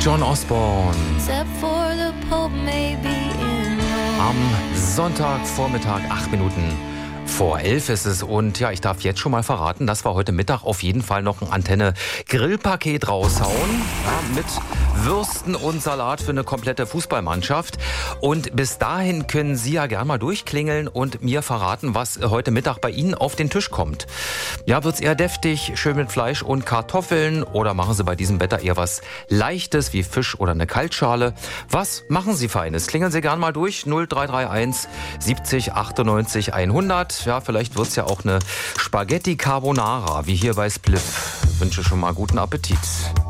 John Osborne. Am Sonntagvormittag, 8 Minuten vor 11 ist es. Und ja, ich darf jetzt schon mal verraten, dass wir heute Mittag auf jeden Fall noch ein Antenne-Grillpaket raushauen. Ja, mit Würsten und Salat für eine komplette Fußballmannschaft. Und bis dahin können Sie ja gerne mal durchklingeln und mir verraten, was heute Mittag bei Ihnen auf den Tisch kommt. Ja, wird's eher deftig, schön mit Fleisch und Kartoffeln, oder machen Sie bei diesem Wetter eher was Leichtes wie Fisch oder eine Kaltschale? Was machen Sie Feines? Klingeln Sie gerne mal durch, 0331 70 98 100. Ja, vielleicht wird's ja auch eine Spaghetti Carbonara, wie hier bei Spliff. Ich wünsche schon mal guten Appetit.